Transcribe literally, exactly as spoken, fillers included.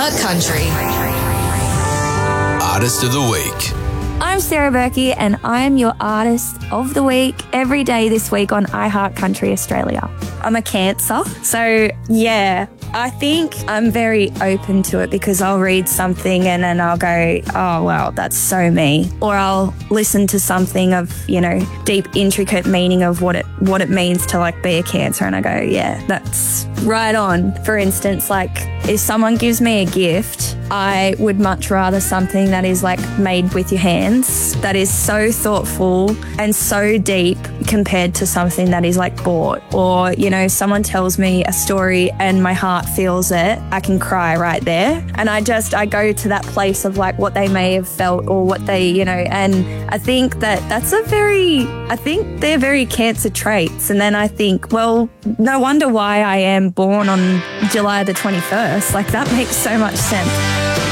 iHeart Country. Artist of the Week. I'm Sarah Berkey and I'm your Artist of the Week every day this week on iHeart Country Australia. I'm a Cancer, so yeah, I think I'm very open to it because I'll read something and then I'll go, oh, wow, that's so me. Or I'll listen to something of, you know, deep, intricate meaning of what it what it means to like be a Cancer and I go, yeah, that's right on. For instance, like if someone gives me a gift, I would much rather something that is like made with your hands, that is so thoughtful and so deep compared to something that is like bought. Or, you know, someone tells me a story and my heart feels it, I can cry right there. And I just, I go to that place of like what they may have felt or what they, you know, and I think that that's a very, I think they're very Cancer traits. And then I think, well, no wonder why I am born on July the twenty-first. Like that makes so much sense.